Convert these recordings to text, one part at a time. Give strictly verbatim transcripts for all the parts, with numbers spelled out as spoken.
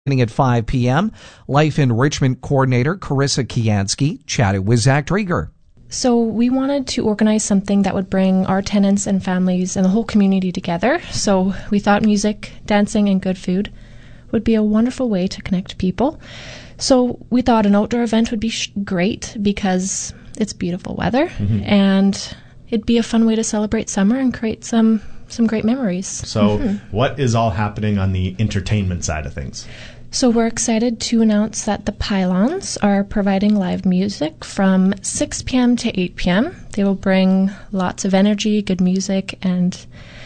Beginning at five p.m., Life Enrichment Coordinator Carissa Kiansky chatted with Zach Drieger. So we wanted to organize something that would bring our tenants and families and the whole community together. So we thought music, dancing, and good food would be a wonderful way to connect people. So we thought an outdoor event would be sh- great because it's beautiful weather, mm-hmm. and it'd be a fun way to celebrate summer and create some some great memories. So mm-hmm. what is all happening on the entertainment side of things? So we're excited to announce that the Pylons are providing live music from six p.m. to eight p.m. They will bring lots of energy, good music, and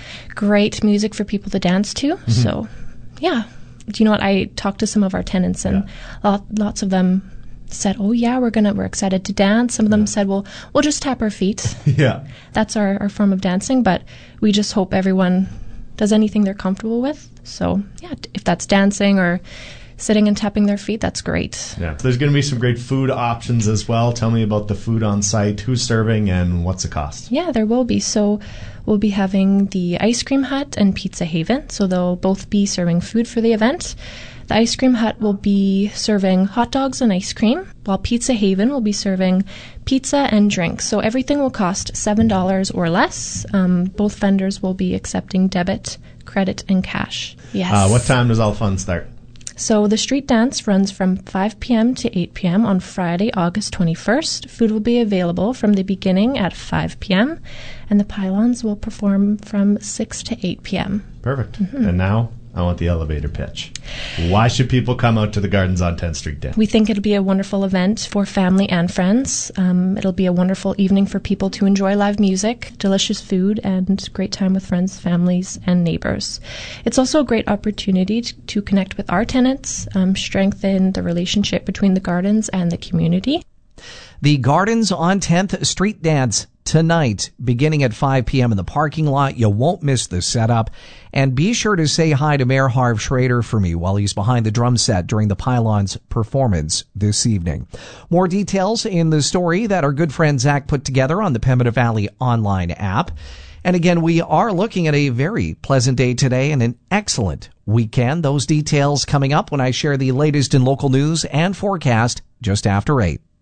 great music for people to dance to. Mm-hmm. So, yeah. Do you know what? I talked to some of our tenants, and yeah. lot, lots of them said, oh, yeah, we're gonna, we're excited to dance. Some of them yeah. said, well, we'll just tap our feet. Yeah. That's our, our form of dancing, but we just hope everyone does anything they're comfortable with. So, yeah, if that's dancing or sitting and tapping their feet, that's great. Yeah. There's going to be some great food options as well. Tell me about the food on site, who's serving, and what's the cost? Yeah, there will be. So we'll be having the Ice Cream Hut and Pizza Haven. So they'll both be serving food for the event. The Ice Cream Hut will be serving hot dogs and ice cream, while Pizza Haven will be serving pizza and drinks. So everything will cost seven dollars or less. Um, both vendors will be accepting debit, credit, and cash. Yes. Uh, what time does all fun start? So the street dance runs from five p.m. to eight p.m. on Friday, August twenty-first. Food will be available from the beginning at five p.m. and the Pylons will perform from six to eight p.m. Perfect. Mm-hmm. And now I want the elevator pitch. Why should people come out to the Gardens on tenth Street Day? We think it'll be a wonderful event for family and friends. Um, it'll be a wonderful evening for people to enjoy live music, delicious food, and great time with friends, families, and neighbors. It's also a great opportunity to, to connect with our tenants, um, strengthen the relationship between the Gardens and the community. The Gardens on tenth Street Dance tonight, beginning at five p.m. in the parking lot. You won't miss the setup. And be sure to say hi to Mayor Harv Schrader for me while he's behind the drum set during the Pylons performance this evening. More details in the story that our good friend Zach put together on the Pembina Valley online app. And again, we are looking at a very pleasant day today and an excellent weekend. Those details coming up when I share the latest in local news and forecast just after eight.